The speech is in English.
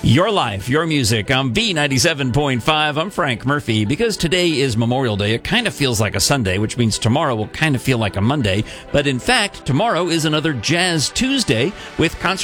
Your life, your music on B97.5. I'm Frank Murphy. Because today is Memorial Day, it kind of feels like a Sunday, which means tomorrow will kind of feel like a Monday. But in fact, tomorrow is another Jazz Tuesday with concert